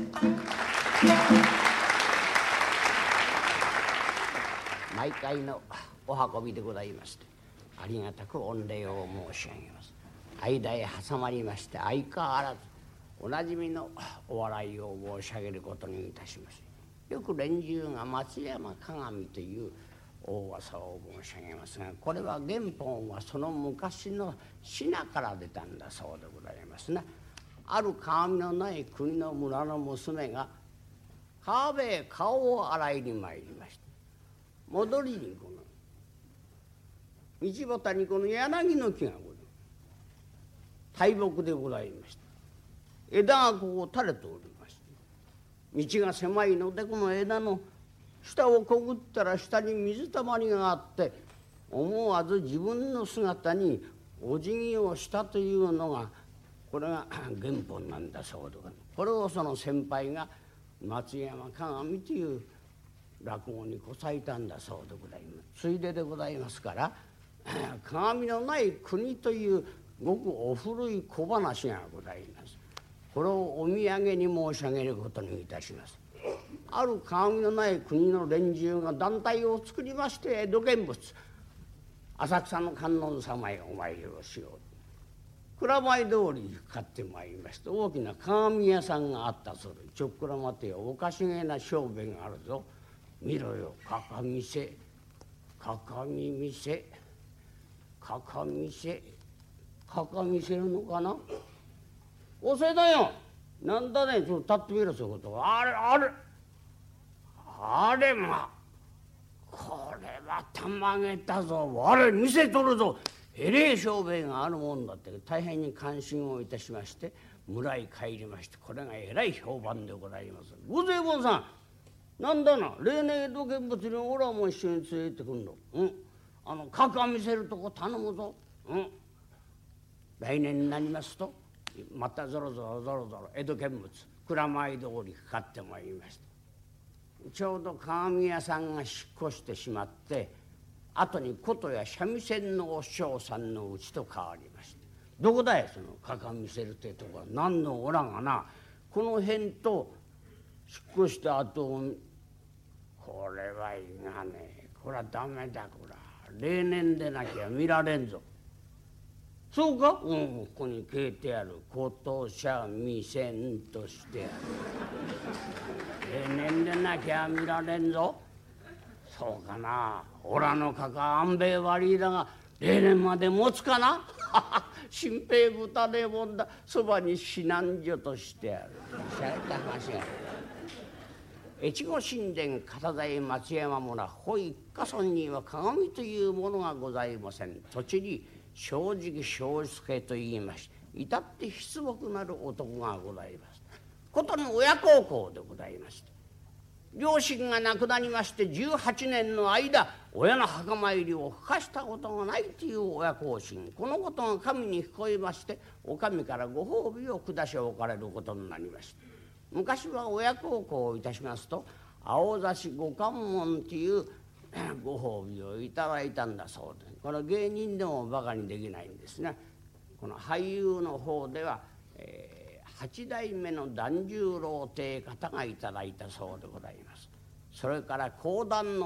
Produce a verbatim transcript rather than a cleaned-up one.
毎回のお運びでございまして、ありがたく御礼を申し上げます。間へ挟まりまして相変わらずおなじみのお笑いを申し上げることにいたします。よく連中が松山鏡という大噂を申し上げますが、これは原本はその昔の品から出たんだそうでございますね。ある鏡のない国の村の娘が川辺へ顔を洗いに参りました。戻りにこの道端にこの柳の木がございます。大木でございました。枝がこう垂れておりまして、道が狭いのでこの枝の下をこぐったら下に水たまりがあって、思わず自分の姿にお辞儀をしたというのがこれが原本なんだそうでございます。これをその先輩が松山鏡という落語にこさえたんだそうでございます。ついででございますから鏡のない国というごくお古い小話がございます。これをお土産に申し上げることにいたします。ある鏡のない国の連中が団体を作りまして、江戸見物浅草の観音様へお参りをしよう。蔵前通りにかかってまいりまして、大きな鏡屋さんがあったそうで、ちょっくら待てよ、おかしげな商売があるぞ。見ろよ、かかみせかかみ店かかみせかかみせるのかな。おせだよ、なんだね、ちょっと立ってみろ。そういうこと。あれあれあれまこれはたまげたぞ。あれ見せとるぞ。えれえ商売があるもんだって大変に感心をいたしまして、村へ帰りまして、これがえらい評判でございます。ごぜえぼんさん、なんだな、例年江戸見物にオラも一緒に連れてくんの。うん、あのかか見せるとこ頼むぞ。うん、来年になりますとまたぞろぞろぞろぞろ江戸見物蔵前通りかかってまいりました。ちょうど鏡屋さんが引っ越してしまって、後に琴や三味線のお師匠さんのうちと変わりまして、どこだよそのかか見せるってとこは。何のおらがな、この辺と引っ越した後、これはいいがね、これはダメだ。これは例年でなきゃ見られんぞ。そうか、うん、ここに書いてある琴三味線としてある。例年でなきゃ見られんぞ。そうかな、オラのかかあんべえ悪いだが例年まで持つかな。新平豚でもんだ、そばに指南所としてある。しゃれた話が越後神殿片材松山村保一家村には鏡というものがございません。土地に正直正助と言いまして、至って筆木なる男がございます。ことの親孝行でございまして、両親が亡くなりましてじゅうはちねんの間、親の墓参りをふかしたことがないという親孝心。このことが神に聞こえまして、お上からご褒美を下しおかれることになりました。昔は親孝行をいたしますと青差し五関門というご褒美をいただいたんだそうで、この芸人でもバカにできないんですね。この俳優の方では、えー、八代目の團十郎という方がいただいたそうでございます。それから講談の